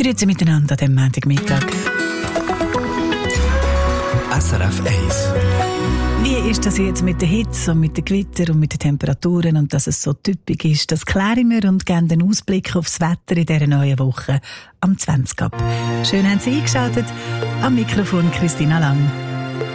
Grüezi miteinander an diesem Montagmittag. SRF 1. Wie ist das jetzt mit der Hitze und mit den Gewitter und mit den Temperaturen und dass es so typisch ist? Das klären wir und geben den Ausblick aufs Wetter in dieser neuen Woche am 20. Ab. Schön haben Sie eingeschaltet. Am Mikrofon Christina Lang.